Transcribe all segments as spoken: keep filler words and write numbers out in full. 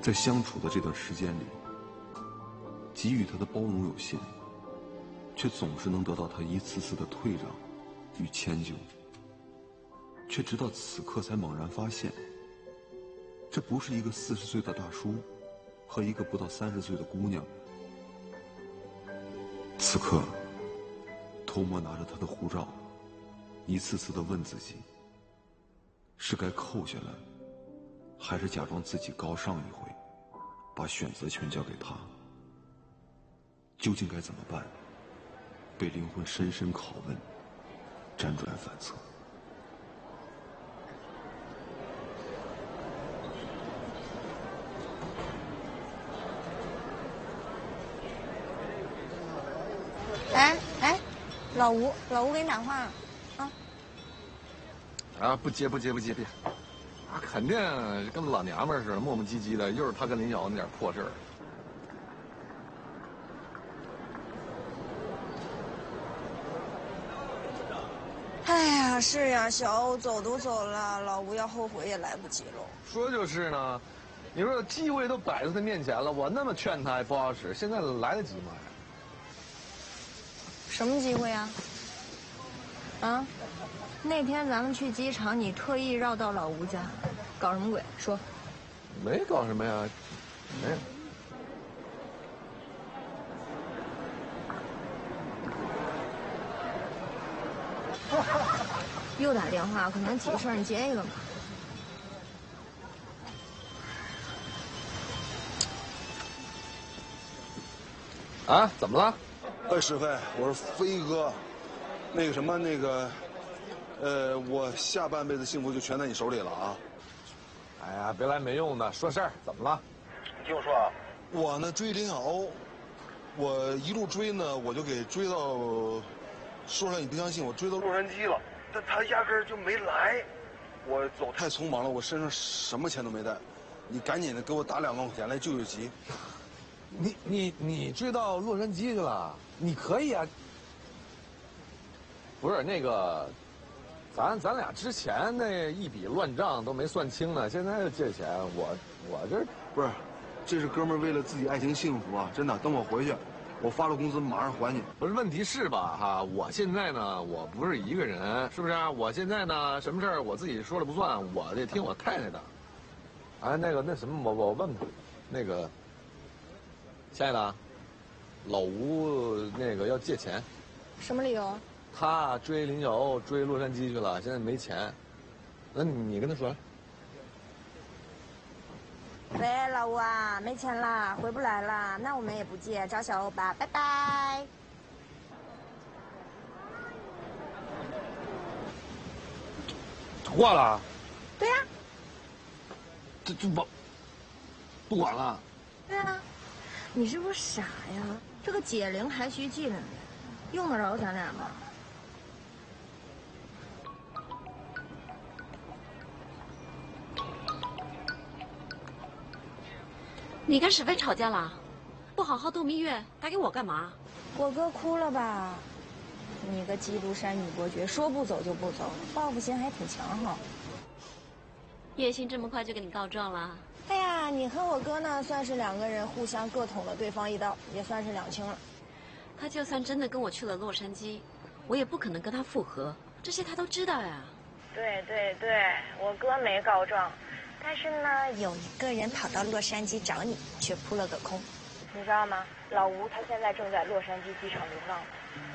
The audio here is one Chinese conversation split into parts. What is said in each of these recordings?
在相处的这段时间里，给予他的包容有限，却总是能得到他一次次的退让与迁就，却直到此刻才猛然发现，这不是一个四十岁的大叔和一个不到三十岁的姑娘。此刻偷摸拿着他的护照，一次次的问自己，是该扣下来，还是假装自己高尚一回，把选择权交给他？究竟该怎么办？被灵魂深深拷问，辗转反侧。 哎哎，老吴，老吴给你打话了，啊！ 啊，不接不接不接，别！啊，肯定跟老娘们似的，磨磨唧唧的，又是他跟林瑶那点破事儿。 哎呀，是呀，小欧走都走了，老吴要后悔也来不及喽。 说就是呢，你说机会都摆在他面前了，我那么劝他也不好使，现在来得及吗？ 什么机会呀？啊？那天咱们去机场，你特意绕到老吴家，搞什么鬼？说。 没搞什么呀，没有。 又打电话，可能急事儿，你接一个吧。 啊？怎么了？ 哎，史飞，我是飞哥，那个什么，那个，呃，我下半辈子幸福就全在你手里了啊！ 哎呀，别来没用的，说事儿，怎么了？ 你听我说啊，我呢追林小欧，我一路追呢，我就给追到，说上你不相信，我追到洛杉矶了，但他压根儿就没来，我走太匆忙了，我身上什么钱都没带，你赶紧的给我打两万块钱来救救急。 你你你追到洛杉矶去了？你可以啊。不是那个，咱咱俩之前那一笔乱账都没算清呢，现在又借钱，我我这不是，这是哥们儿为了自己爱情幸福啊！真的，等我回去，我发了工资马上还你。 不是问题是吧？哈，我现在呢，我不是一个人，是不是啊？我现在呢，什么事儿我自己说了不算，我得听我太太的。哎，那个那什么，我我问他，那个。亲爱的，老吴那个要借钱， 什么理由？ 他追林小欧追洛杉矶去了，现在没钱。那你跟他说。 喂，老吴啊，没钱啦，回不来啦，那我们也不借，找小欧吧，拜拜。 挂了？ 对呀、啊。 这这不不管了？ 对啊。你是不是傻呀？这个解铃还须系铃人，用得着咱俩吗？ 你跟史飞吵架了？不好好度蜜月，打给我干嘛？ 我哥哭了吧？你个基督山女伯爵，说不走就不走，报复心还挺强哈。 叶欣这么快就给你告状了？ 哎呀，你和我哥呢，算是两个人互相各捅了对方一刀，也算是两清了。 他就算真的跟我去了洛杉矶，我也不可能跟他复合，这些他都知道呀。 对对对，我哥没告状，但是呢，有一个人跑到洛杉矶找你，却扑了个空。你知道吗？老吴他现在正在洛杉矶机场流浪。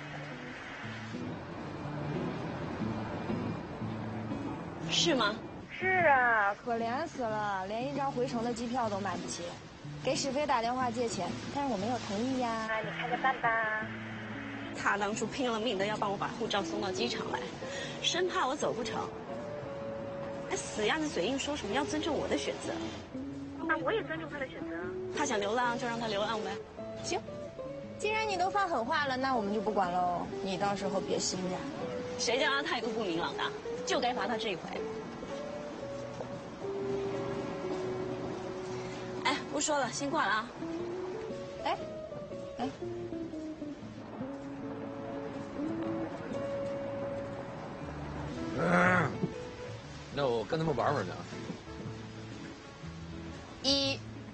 是吗？ 是啊，可怜死了，连一张回程的机票都买不起，给史飞打电话借钱，但是我没有同意呀。你看着办吧。 他当初拼了命的要帮我把护照送到机场来，生怕我走不成，还死鸭子嘴硬说什么要尊重我的选择。 那我也尊重他的选择。 他想流浪就让他流浪呗。 行，既然你都放狠话了，那我们就不管喽。你到时候别心软。 谁叫他态度不明朗的，就该罚他这一回。哎，不说了，先挂了啊。 哎，哎， 嗯，那我跟他们玩玩去。